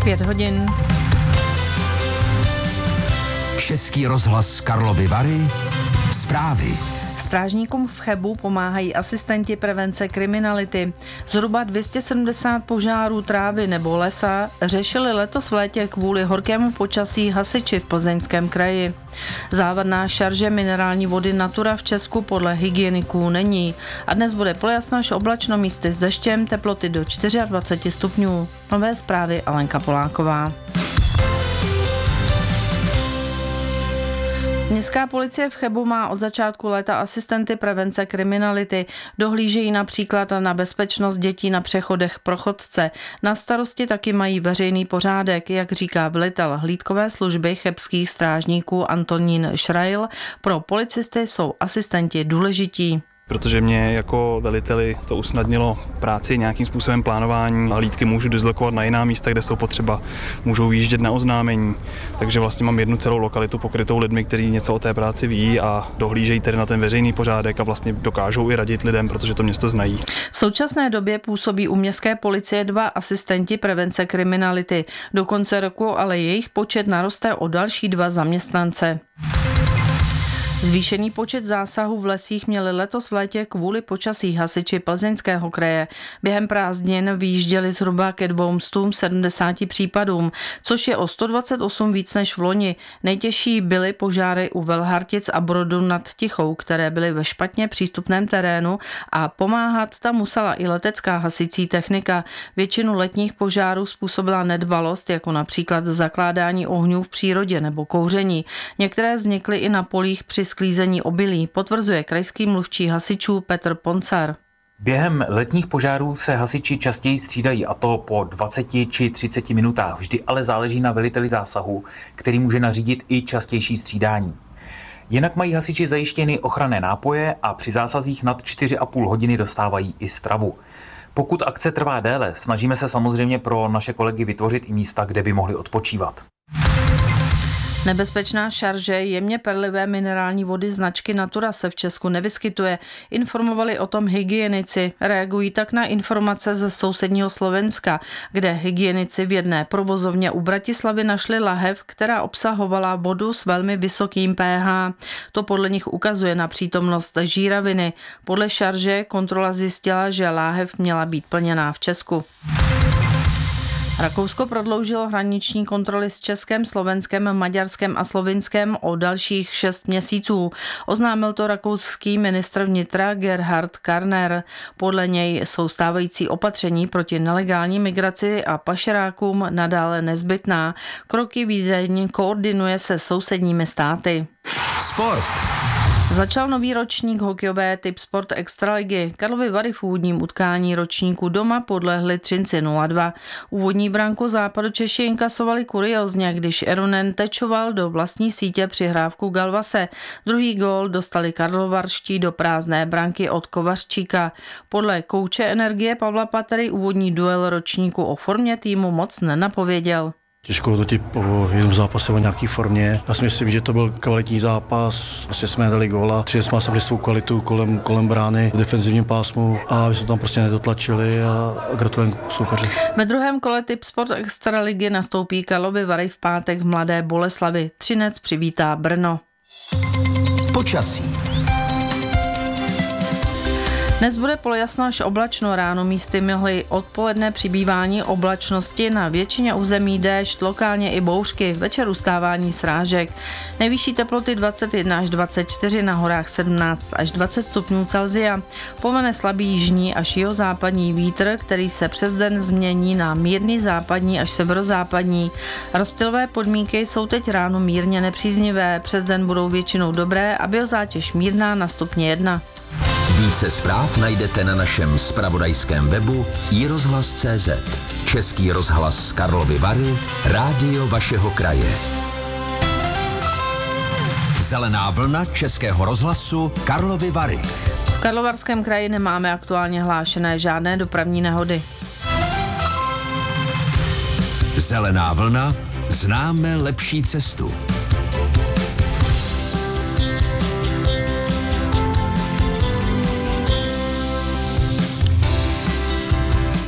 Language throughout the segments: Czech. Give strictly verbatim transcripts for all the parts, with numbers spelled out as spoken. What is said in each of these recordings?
pět hodin. Český rozhlas Karlovy Vary. Zprávy. Strážníkům v Chebu pomáhají asistenti prevence kriminality. Zhruba dvě stě sedmdesát požárů trávy nebo lesa řešili letos v létě kvůli horkému počasí hasiči v Plzeňském kraji. Závadná šarže minerální vody Natura v Česku podle hygieniků není. A dnes bude polojasno až oblačno, místy s deštěm, teploty do dvacet čtyři stupňů. Nové zprávy Alenka Poláková. Městská policie v Chebu má od začátku léta asistenty prevence kriminality. Dohlížejí například na bezpečnost dětí na přechodech pro chodce. Na starosti taky mají veřejný pořádek, jak říká velitel hlídkové služby chebských strážníků Antonín Šrajl. Pro policisty jsou asistenti důležití. Protože mě jako veliteli to usnadnilo práci, nějakým způsobem plánování. Hlídky můžu dislokovat na jiná místa, kde jsou potřeba, můžou výjíždět na oznámení. Takže vlastně mám jednu celou lokalitu pokrytou lidmi, kteří něco o té práci ví a dohlížejí tedy na ten veřejný pořádek a vlastně dokážou i radit lidem, protože to město znají. V současné době působí u městské policie dva asistenti prevence kriminality. Do konce roku ale jejich počet naroste o další dva zaměstnance. Zvýšený počet zásahů v lesích měli letos v létě kvůli počasí hasiči Plzeňského kraje. Během prázdnin vyjížděli zhruba ke dvě stě sedmdesát případům, což je o sto dvacet osm víc než v loni. Nejtěžší byly požáry u Velhartic a Brodu nad Tichou, které byly ve špatně přístupném terénu a pomáhat tam musela i letecká hasicí technika. Většinu letních požárů způsobila nedbalost, jako například zakládání ohňů v přírodě nebo kouření. Některé vznikly i na polích při sklízení obilí, potvrzuje krajský mluvčí hasičů Petr Poncar. Během letních požárů se hasiči častěji střídají, a to po dvaceti či třiceti minutách. Vždy ale záleží na veliteli zásahu, který může nařídit i častější střídání. Jinak mají hasiči zajištěny ochranné nápoje a při zásazích nad čtyři a půl hodiny dostávají i stravu. Pokud akce trvá déle, snažíme se samozřejmě pro naše kolegy vytvořit i místa, kde by mohli odpočívat. Nebezpečná šarže jemně perlivé minerální vody značky Natura se v Česku nevyskytuje. Informovali o tom hygienici. Reagují tak na informace ze sousedního Slovenska, kde hygienici v jedné provozovně u Bratislavy našli lahev, která obsahovala vodu s velmi vysokým pH. To podle nich ukazuje na přítomnost žíraviny. Podle šarže kontrola zjistila, že láhev měla být plněná v Česku. Rakousko prodloužilo hraniční kontroly s Českem, Slovenskem, Maďarskem a Slovinskem o dalších šest měsíců. Oznámil to rakouský ministr vnitra Gerhard Karner. Podle něj jsou stávající opatření proti nelegální migraci a pašerákům nadále nezbytná. Kroky Vídeň koordinuje se sousedními státy. Sport. Začal nový ročník hokejové Typ Sport Extraligy. Karlovy Vary v úvodním utkání ročníku doma podlehli Třinci nula dva. Úvodní branku Západočeši inkasovali kuriózně, když Erunen tečoval do vlastní sítě přihrávku Galvase. Druhý gól dostali karlovarští do prázdné branky od Kovařčíka. Podle kouče Energie Pavla Patery úvodní duel ročníku o formě týmu moc nenapověděl. Těžko hodnotit po jednom zápase o nějaký formě. Já si myslím, že to byl kvalitní zápas. Prostě jsme dali góla. Tři jsme samozřejmě svou kvalitu kolem, kolem brány v defenzivním pásmu a my jsme tam prostě nedotlačili a gratulujeme soupeři. Ve druhém kole Typ Sport Extraligy nastoupí Karlovy Vary v pátek v Mladé Boleslavi. Třinec přivítá Brno. Počasí. Dnes bude polojasno až oblačno, ráno místy mlhy, odpoledne přibývání oblačnosti, na většině území déšť, lokálně i bouřky, večer ustávání srážek. Nejvyšší teploty dvacet jedna až dvacet čtyři, na horách sedmnáct až dvacet stupňů Celsia. Povane slabý jižní až jihozápadní vítr, který se přes den změní na mírný západní až severozápadní. Rozptylové podmínky jsou teď ráno mírně nepříznivé, přes den budou většinou dobré a biozátěž mírná na stupně jedna. Více zpráv najdete na našem zpravodajském webu i rozhlas tečka cé zet. Český rozhlas Karlovy Vary, rádio vašeho kraje. Zelená vlna Českého rozhlasu Karlovy Vary. V Karlovarském kraji nemáme aktuálně hlášené žádné dopravní nehody. Zelená vlna, známe lepší cestu.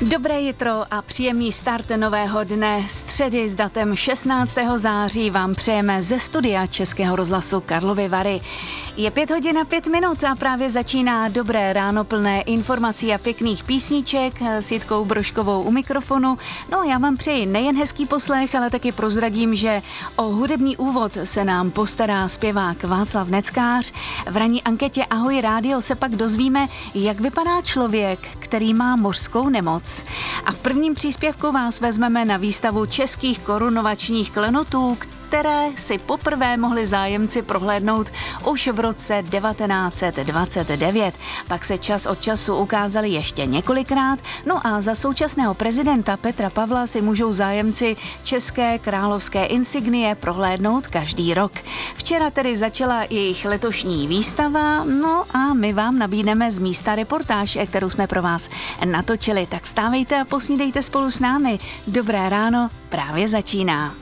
Dobré jitro a příjemný start nového dne středy s datem šestnáctého září vám přejeme ze studia Českého rozhlasu Karlovy Vary. Je pět hodin a pět minut a právě začíná dobré ráno plné informací a pěkných písniček s Jitkou Brožkovou u mikrofonu. No já vám přeji nejen hezký poslech, ale taky prozradím, že o hudební úvod se nám postará zpěvák Václav Neckář. V ranní anketě Ahoj rádio se pak dozvíme, jak vypadá člověk, který má mořskou nemoc. A v prvním příspěvku vás vezmeme na výstavu českých korunovačních klenotů, které si poprvé mohli zájemci prohlédnout už v roce devatenáct set dvacet devět. Pak se čas od času ukázali ještě několikrát, no a za současného prezidenta Petra Pavla si můžou zájemci české královské insignie prohlédnout každý rok. Včera tedy začala jejich letošní výstava, no a my vám nabídneme z místa reportáž, kterou jsme pro vás natočili. Tak vstávejte a posnídejte spolu s námi. Dobré ráno právě začíná.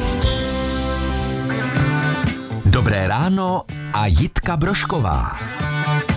Dobré ráno a Jitka Brožková.